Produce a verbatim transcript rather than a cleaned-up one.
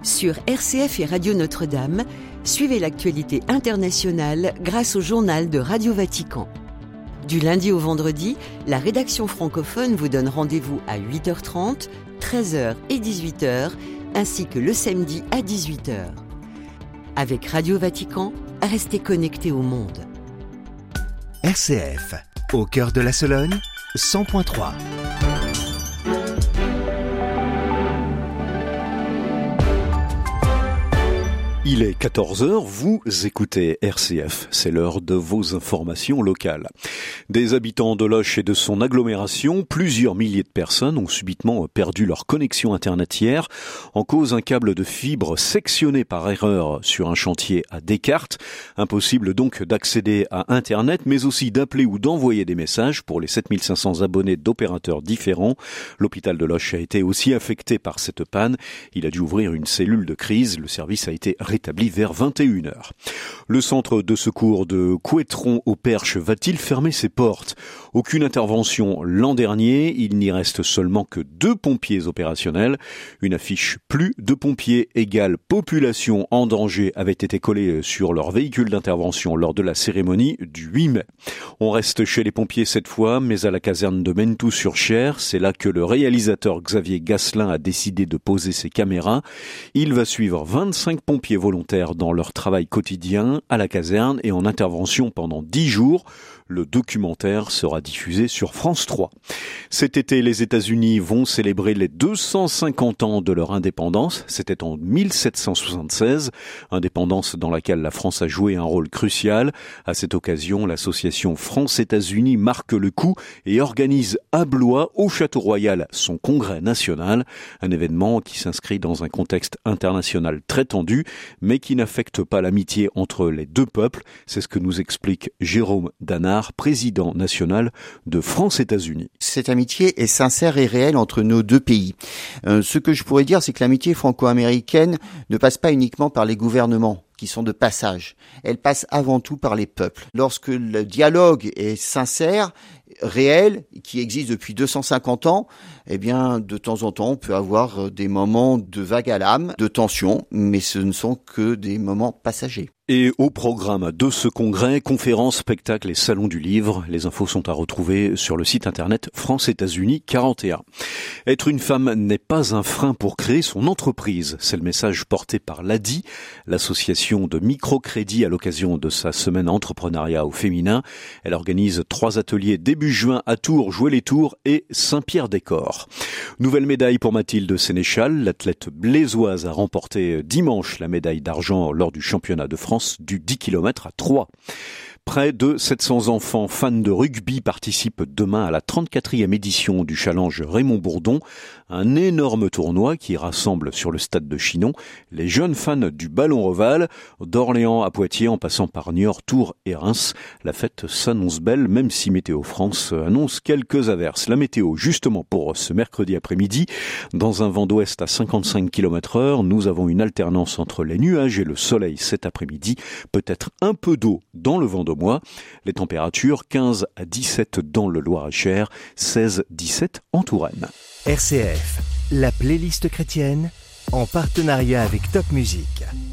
Sur R C F et Radio Notre-Dame, suivez l'actualité internationale grâce au journal de Radio Vatican. Du lundi au vendredi, la rédaction francophone vous donne rendez-vous à huit heures trente, treize heures et dix-huit heures, ainsi que le samedi à dix-huit heures. Avec Radio Vatican, restez connectés au monde. R C F, au cœur de la Sologne, cent point trois. Il est quatorze heures, vous écoutez R C F, c'est l'heure de vos informations locales. Des habitants de Loches et de son agglomération, plusieurs milliers de personnes ont subitement perdu leur connexion internet hier. En cause, un câble de fibre sectionné par erreur sur un chantier à Descartes. Impossible donc d'accéder à internet, mais aussi d'appeler ou d'envoyer des messages pour les sept mille cinq cents abonnés d'opérateurs différents. L'hôpital de Loches a été aussi affecté par cette panne. Il a dû ouvrir une cellule de crise. Le service a été rétabli vers vingt et une heures. Le centre de secours de Couëtron au Perche va-t-il fermer ses portes ? Aucune intervention l'an dernier, il n'y reste seulement que deux pompiers opérationnels. Une affiche « Plus de pompiers égale population en danger » avait été collée sur leur véhicule d'intervention lors de la cérémonie du huit mai. On reste chez les pompiers cette fois, mais à la caserne de Mentou-sur-Cher, c'est là que le réalisateur Xavier Gasselin a décidé de poser ses caméras. Il va suivre vingt-cinq pompiers volontaires dans leur travail quotidien à la caserne et en intervention pendant dix jours. Le documentaire sera diffusé sur France trois. Cet été, les États-Unis vont célébrer les deux cent cinquante ans de leur indépendance. C'était en mille sept cent soixante-seize, indépendance dans laquelle la France a joué un rôle crucial. À cette occasion, l'association France-États-Unis marque le coup et organise à Blois, au Château Royal, son congrès national. Un événement qui s'inscrit dans un contexte international très tendu, mais qui n'affecte pas l'amitié entre les deux peuples. C'est ce que nous explique Jérôme Danard, président national de France-États-Unis. Cette amitié est sincère et réelle entre nos deux pays. Euh, ce que je pourrais dire, c'est que l'amitié franco-américaine ne passe pas uniquement par les gouvernements qui sont de passage. Elle passe avant tout par les peuples. Lorsque le dialogue est sincère, réel, qui existe depuis deux cent cinquante ans, eh bien, de temps en temps, on peut avoir des moments de vague à l'âme, de tension, mais ce ne sont que des moments passagers. Et au programme de ce congrès, conférences, spectacles et salons du livre, les infos sont à retrouver sur le site internet France-États-Unis quarante et un. Être une femme n'est pas un frein pour créer son entreprise. C'est le message porté par l'A D I, l'association de microcrédit à l'occasion de sa semaine entrepreneuriat au féminin. Elle organise trois ateliers début juin à Tours, Jouer-les-Tours et Saint-Pierre-des-Corps. Nouvelle médaille pour Mathilde Sénéchal. L'athlète blésoise a remporté dimanche la médaille d'argent lors du championnat de France du dix kilomètres à Troyes. Près de sept cents enfants fans de rugby participent demain à la trente-quatrième édition du challenge Raymond Bourdon, un énorme tournoi qui rassemble sur le stade de Chinon les jeunes fans du ballon ovale, d'Orléans à Poitiers en passant par Niort, Tours et Reims. La fête s'annonce belle, même si Météo France annonce quelques averses. La météo, justement pour ce mercredi après-midi, dans un vent d'ouest à cinquante-cinq kilomètres heure, nous avons une alternance entre les nuages et le soleil cet après-midi, peut-être un peu d'eau dans le vent de mois. Les températures quinze à dix-sept dans le Loir-et-Cher, seize à dix-sept en Touraine. R C F, la playlist chrétienne, en partenariat avec Top Music.